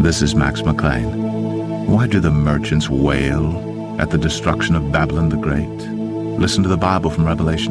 This is Max McLean. Why do the merchants wail at the destruction of Babylon the Great? Listen to the Bible from Revelation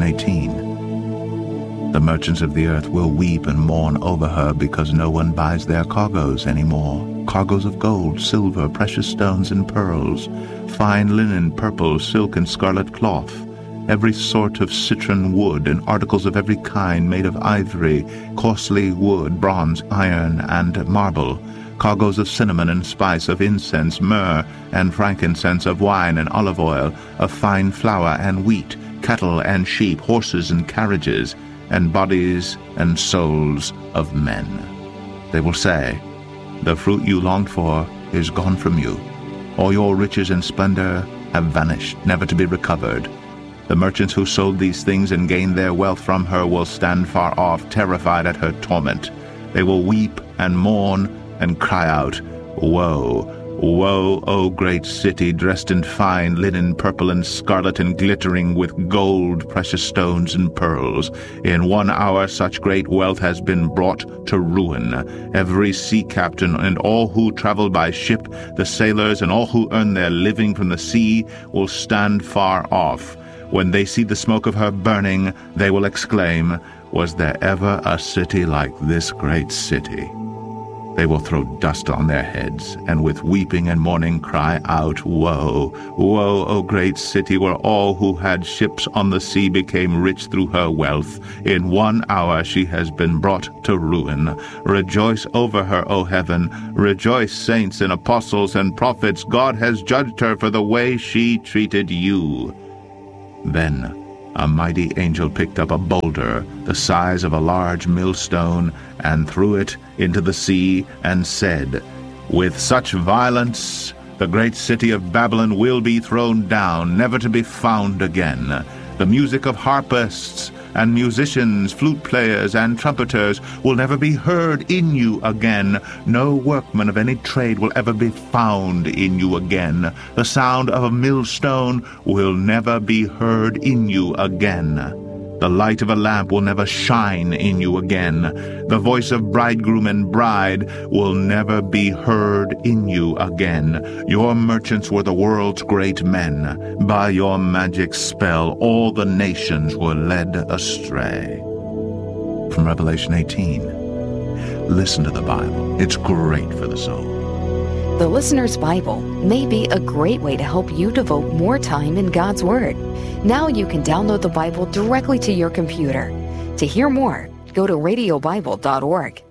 18. The merchants of the earth will weep and mourn over her because no one buys their cargoes anymore. Cargoes of gold, silver, precious stones and pearls, fine linen, purple, silk and scarlet cloth, every sort of citron wood, and articles of every kind made of ivory, costly wood, bronze, iron, and marble, cargoes of cinnamon and spice, of incense, myrrh, and frankincense, of wine and olive oil, of fine flour and wheat, cattle and sheep, horses and carriages, and bodies and souls of men. They will say, "The fruit you longed for is gone from you. All your riches and splendor have vanished, never to be recovered." The merchants who sold these things and gained their wealth from her will stand far off, terrified at her torment. They will weep and mourn and cry out, "Woe, woe, O great city, dressed in fine linen, purple and scarlet, and glittering with gold, precious stones and pearls. In 1 hour such great wealth has been brought to ruin. Every sea captain and all who travel by ship, the sailors and all who earn their living from the sea, will stand far off. When they see the smoke of her burning, they will exclaim, 'Was there ever a city like this great city?' They will throw dust on their heads, and with weeping and mourning cry out, 'Woe, woe, O great city, where all who had ships on the sea became rich through her wealth. In 1 hour she has been brought to ruin. Rejoice over her, O heaven. Rejoice, saints and apostles and prophets. God has judged her for the way she treated you.' Then a mighty angel picked up a boulder the size of a large millstone and threw it into the sea and said, 'With such violence the great city of Babylon will be thrown down, never to be found again. The music of harpists and musicians, flute players and trumpeters will never be heard in you again. No workman of any trade will ever be found in you again. The sound of a millstone will never be heard in you again. The light of a lamp will never shine in you again. The voice of bridegroom and bride will never be heard in you again. Your merchants were the world's great men. By your magic spell, all the nations were led astray." From Revelation 18. Listen to the Bible. It's great for the soul. The Listener's Bible may be a great way to help you devote more time in God's Word. Now you can download the Bible directly to your computer. To hear more, go to radiobible.org.